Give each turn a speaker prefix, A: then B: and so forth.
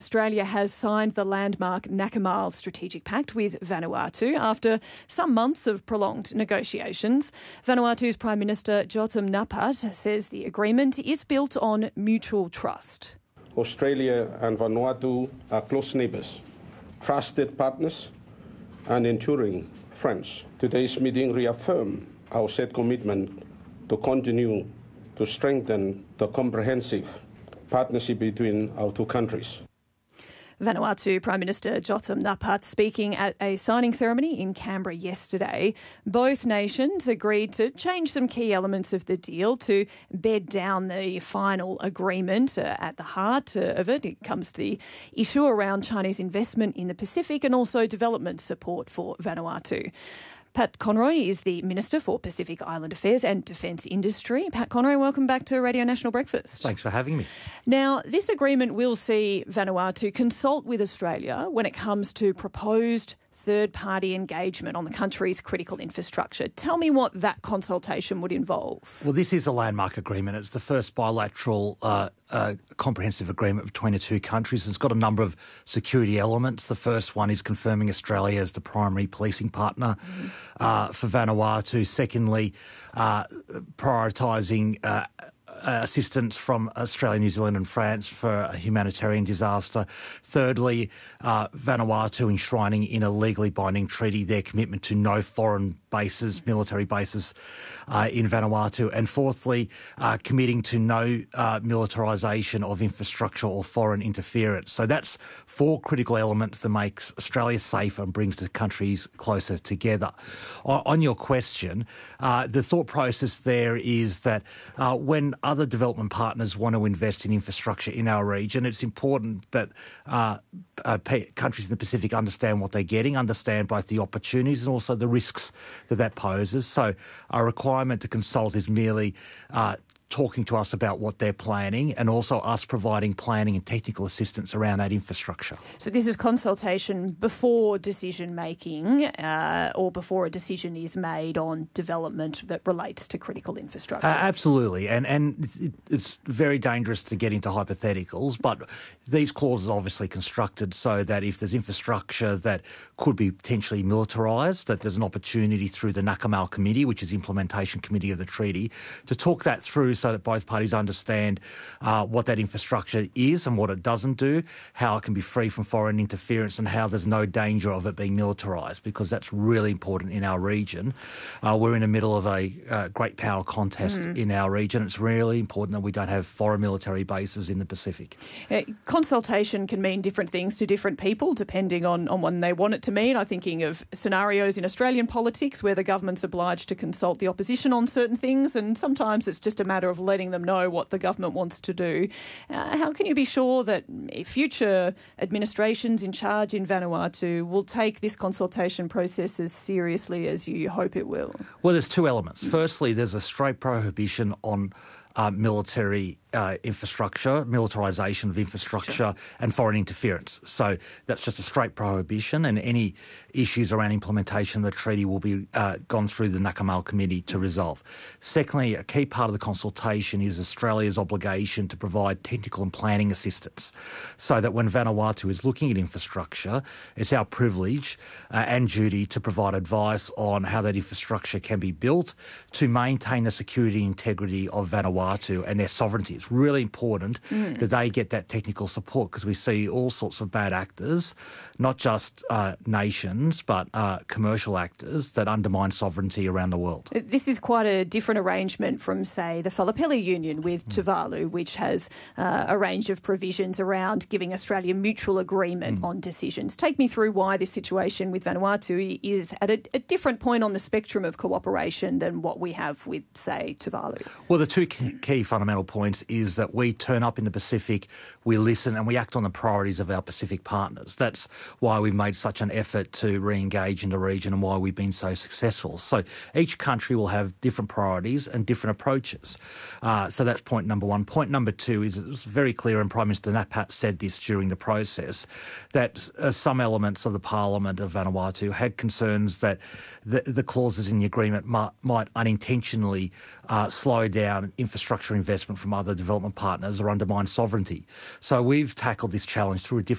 A: Australia has signed the landmark Nakamal Strategic Pact with Vanuatu after some months of prolonged negotiations. Vanuatu's Prime Minister Jotam Napat says the agreement is built on mutual trust.
B: Australia and Vanuatu are close neighbours, trusted partners and enduring friends. Today's meeting reaffirms our set commitment to continue to strengthen the comprehensive partnership between our two countries.
A: Vanuatu Prime Minister Jotam Napat speaking at a signing ceremony in Canberra yesterday. Both nations agreed to change some key elements of the deal to bed down the final agreement. At the heart of it comes the issue around Chinese investment in the Pacific and also development support for Vanuatu. Pat Conroy is the Minister for Pacific Island Affairs and Defence Industry. Pat Conroy, welcome back to Radio National Breakfast.
C: Thanks for having me.
A: Now, this agreement will see Vanuatu consult with Australia when it comes to proposed third-party engagement on the country's critical infrastructure. Tell me what that consultation would involve.
C: Well, this is a landmark agreement. It's the first bilateral comprehensive agreement between the two countries. It's got a number of security elements. The first one is confirming Australia as the primary policing partner for Vanuatu. Secondly, prioritising assistance from Australia, New Zealand and France for a humanitarian disaster. Thirdly, Vanuatu enshrining in a legally binding treaty their commitment to no foreign bases, military bases in Vanuatu. And fourthly, committing to no militarisation of infrastructure or foreign interference. So that's four critical elements that makes Australia safer and brings the countries closer together. On your question, the thought process there is that when other development partners want to invest in infrastructure in our region, it's important that countries in the Pacific understand what they're getting, understand both the opportunities and also the risks that poses. So a requirement to consult is merely talking to us about what they're planning and also us providing planning and technical assistance around that infrastructure.
A: So this is consultation before decision-making or before a decision is made on development that relates to critical infrastructure?
C: Absolutely. And it's very dangerous to get into hypotheticals, but these clauses are obviously constructed so that if there's infrastructure that could be potentially militarised, that there's an opportunity through the Nakamal Committee, which is the implementation committee of the treaty, to talk that through so that both parties understand what that infrastructure is and what it doesn't do, how it can be free from foreign interference and how there's no danger of it being militarised, because that's really important in our region. We're in the middle of a great power contest in our region. It's really important that we don't have foreign military bases in the Pacific.
A: Consultation can mean different things to different people depending on what they want it to mean. I'm thinking of scenarios in Australian politics where the government's obliged to consult the opposition on certain things, and sometimes it's just a matter of letting them know what the government wants to do. How can you be sure that future administrations in charge in Vanuatu will take this consultation process as seriously as you hope it will?
C: Well, there's two elements. Firstly, there's a straight prohibition on military infrastructure, militarisation of infrastructure and foreign interference. So that's just a straight prohibition, and any issues around implementation of the treaty will be gone through the Nakamal Committee to resolve. Secondly, a key part of the consultation is Australia's obligation to provide technical and planning assistance so that when Vanuatu is looking at infrastructure, it's our privilege and duty to provide advice on how that infrastructure can be built to maintain the security and integrity of Vanuatu and their sovereignty. It's really important that they get that technical support, because we see all sorts of bad actors, not just nations, but commercial actors that undermine sovereignty around the world.
A: This is quite a different arrangement from, say, the Falapelia Union with Tuvalu, which has a range of provisions around giving Australia mutual agreement on decisions. Take me through why this situation with Vanuatu is at a different point on the spectrum of cooperation than what we have with, say, Tuvalu.
C: Well, the two key fundamental points is that we turn up in the Pacific, we listen and we act on the priorities of our Pacific partners. That's why we've made such an effort to re-engage in the region and why we've been so successful. So each country will have different priorities and different approaches. So that's point number one. Point number two is it's very clear, and Prime Minister Napat said this during the process, that some elements of the Parliament of Vanuatu had concerns that the clauses in the agreement might unintentionally slow down infrastructure investment from other development partners or undermine sovereignty. So we've tackled this challenge through a different